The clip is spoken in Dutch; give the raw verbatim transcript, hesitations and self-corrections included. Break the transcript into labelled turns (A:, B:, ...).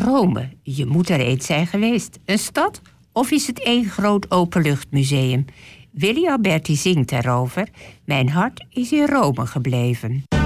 A: Rome, je moet er eens zijn geweest. Een stad of is het één groot openluchtmuseum? Willy Alberti zingt erover. Mijn hart is in Rome gebleven.